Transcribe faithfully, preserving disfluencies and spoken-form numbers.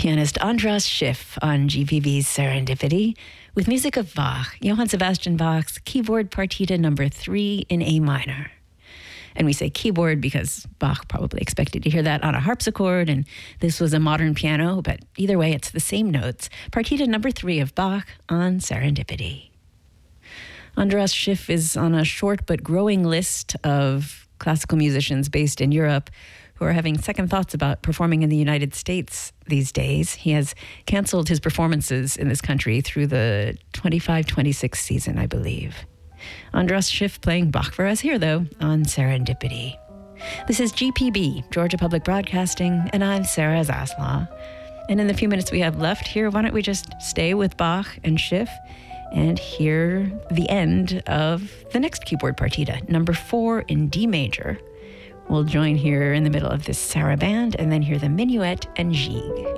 Pianist Andras Schiff on G P B's Serendipity with music of Bach, Johann Sebastian Bach's Keyboard Partita number three in A minor. And we say keyboard because Bach probably expected to hear that on a harpsichord, and this was a modern piano, but either way, it's the same notes. Partita number three of Bach on Serendipity. Andras Schiff is on a short but growing list of classical musicians based in Europe who are having second thoughts about performing in the United States these days. He has canceled his performances in this country through the twenty-five twenty-six season, I believe. Andras Schiff playing Bach for us here, though, on Serendipity. This is G P B, Georgia Public Broadcasting, and I'm Sarah Zaslaw. And in the few minutes we have left here, why don't we just stay with Bach and Schiff and hear the end of the next keyboard partita, number four in D major. We'll join here in the middle of this saraband and then hear the minuet and gigue.